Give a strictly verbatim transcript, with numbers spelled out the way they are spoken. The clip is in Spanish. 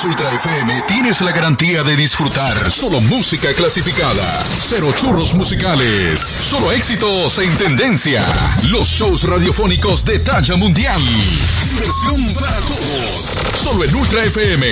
Los Ultra F M tienes la garantía de disfrutar solo música clasificada, cero churros musicales, solo éxitos en tendencia, los shows radiofónicos de talla mundial, diversión para todos, solo en Ultra F M.